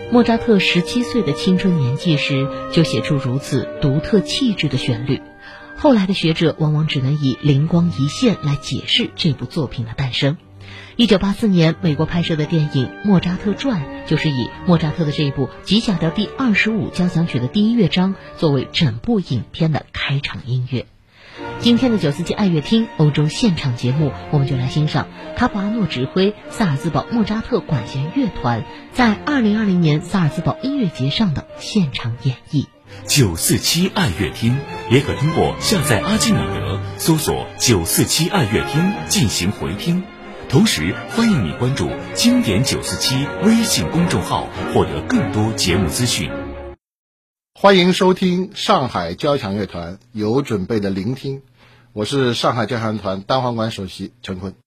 莫扎特17岁的青春年纪时就写出如此独特气质的旋律，后来的学者往往只能以灵光一现来解释这部作品的诞生。1984年美国拍摄的电影《莫扎特传》就是以莫扎特的这部 G 小调第25交响曲的第一乐章作为整部影片的开场音乐。今天的947爱乐厅欧洲现场节目，我们就来欣赏卡普阿诺指挥萨尔兹堡莫扎特管弦乐团在2020年萨尔兹堡音乐节上的现场演绎。 947爱乐厅也可通过下载阿基米德搜索947爱乐厅进行回听，同时欢迎你关注经典947微信公众号，获得更多节目资讯。 欢迎收听上海交响乐团有准备的聆听，我是上海交响团单簧管首席陈坤。